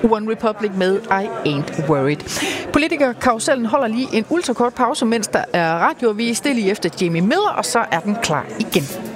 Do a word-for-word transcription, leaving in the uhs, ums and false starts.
One Republic med I Ain't Worried. Politikerkarusellen holder lige en ultrakort pause, mens der er radioavis. Det er lige efter Jamie Miller, og så er den klar igen.